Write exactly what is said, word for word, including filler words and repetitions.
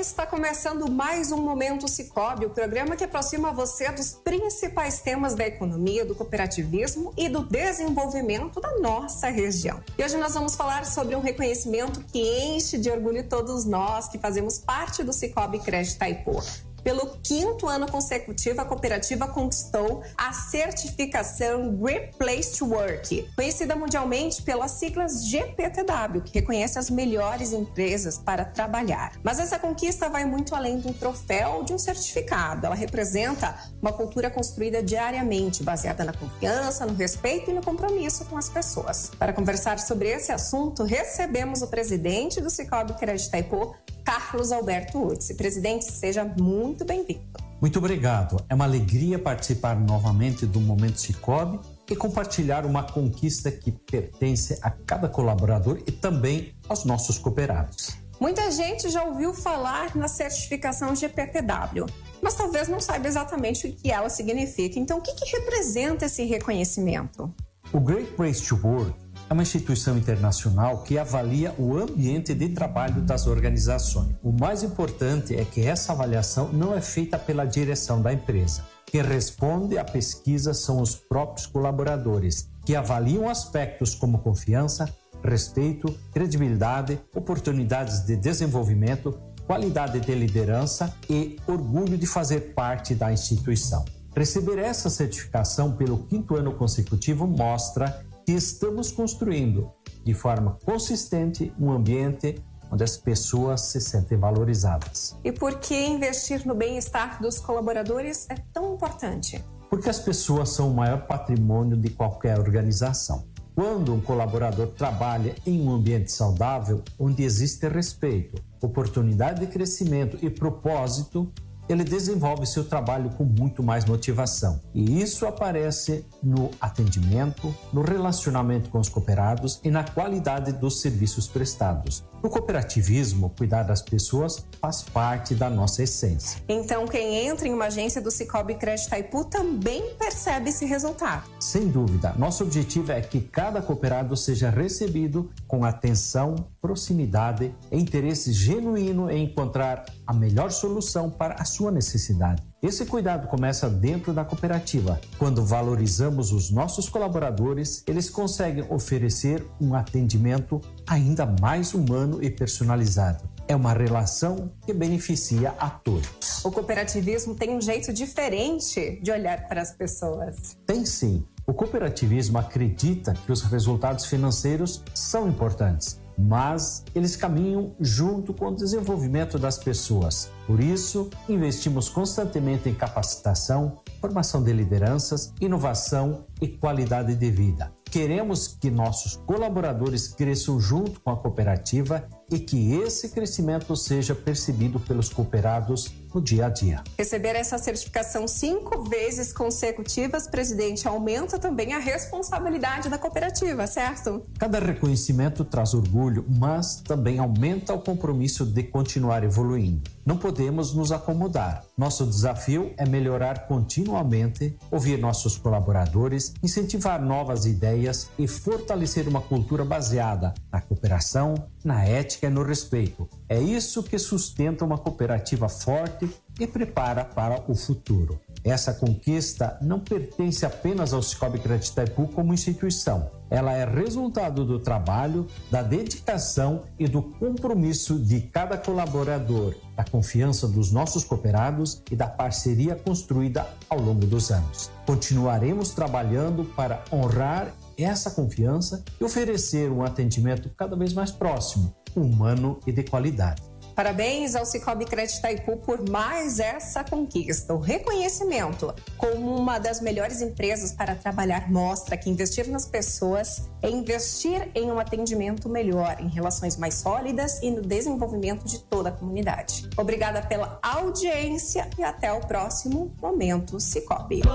está começando mais um Momento Sicoob, o programa que aproxima você dos principais temas da economia, do cooperativismo e do desenvolvimento da nossa região. E hoje nós vamos falar sobre um reconhecimento que enche de orgulho todos nós que fazemos parte do Sicoob Crédito Itaipu. Pelo quinto ano consecutivo, a cooperativa conquistou a certificação Great Place to Work, conhecida mundialmente pelas siglas G P T W, que reconhece as melhores empresas para trabalhar. Mas essa conquista vai muito além de um troféu ou de um certificado. Ela representa uma cultura construída diariamente, baseada na confiança, no respeito e no compromisso com as pessoas. Para conversar sobre esse assunto, recebemos o presidente do Sicoob Crédito Itaipu, Carlos Alberto Utsi. Presidente, seja muito bem-vindo. Muito obrigado. É uma alegria participar novamente do Momento Sicoob e compartilhar uma conquista que pertence a cada colaborador e também aos nossos cooperados. Muita gente já ouviu falar na certificação G P T W, mas talvez não saiba exatamente o que ela significa. Então, o que, que representa esse reconhecimento? O Great Place to Work é uma instituição internacional que avalia o ambiente de trabalho das organizações. O mais importante é que essa avaliação não é feita pela direção da empresa. Quem responde à pesquisa são os próprios colaboradores, que avaliam aspectos como confiança, respeito, credibilidade, oportunidades de desenvolvimento, qualidade de liderança e orgulho de fazer parte da instituição. Receber essa certificação pelo quinto ano consecutivo mostra que estamos construindo de forma consistente um ambiente onde as pessoas se sentem valorizadas. E por que investir no bem-estar dos colaboradores é tão importante? Porque as pessoas são o maior patrimônio de qualquer organização. Quando um colaborador trabalha em um ambiente saudável, onde existe respeito, oportunidade de crescimento e propósito, ele desenvolve seu trabalho com muito mais motivação. E isso aparece no atendimento, no relacionamento com os cooperados e na qualidade dos serviços prestados. No cooperativismo, cuidar das pessoas faz parte da nossa essência. Então, quem entra em uma agência do Sicoob Crédito Itaipu também percebe esse resultado. Sem dúvida, nosso objetivo é que cada cooperado seja recebido com atenção, proximidade e interesse genuíno em encontrar a melhor solução para a sua necessidade. Esse cuidado começa dentro da cooperativa. Quando valorizamos os nossos colaboradores, eles conseguem oferecer um atendimento ainda mais humano e personalizado. É uma relação que beneficia a todos. O cooperativismo tem um jeito diferente de olhar para as pessoas. Tem sim. O cooperativismo acredita que os resultados financeiros são importantes, mas eles caminham junto com o desenvolvimento das pessoas. Por isso, investimos constantemente em capacitação, formação de lideranças, inovação e qualidade de vida. Queremos que nossos colaboradores cresçam junto com a cooperativa e que esse crescimento seja percebido pelos cooperados no dia a dia. Receber essa certificação cinco vezes consecutivas, presidente, aumenta também a responsabilidade da cooperativa, certo? Cada reconhecimento traz orgulho, mas também aumenta o compromisso de continuar evoluindo. Não podemos nos acomodar. Nosso desafio é melhorar continuamente, ouvir nossos colaboradores, incentivar novas ideias e fortalecer uma cultura baseada na cooperação, na ética e no respeito. É isso que sustenta uma cooperativa forte e prepara para o futuro. Essa conquista não pertence apenas ao Sicoob Crédito Itaipu como instituição. Ela é resultado do trabalho, da dedicação e do compromisso de cada colaborador, da confiança dos nossos cooperados e da parceria construída ao longo dos anos. Continuaremos trabalhando para honrar essa confiança e oferecer um atendimento cada vez mais próximo, humano e de qualidade. Parabéns ao Sicoob Crédito Itaipu por mais essa conquista. O reconhecimento como uma das melhores empresas para trabalhar mostra que investir nas pessoas é investir em um atendimento melhor, em relações mais sólidas e no desenvolvimento de toda a comunidade. Obrigada pela audiência e até o próximo Momento Sicoob.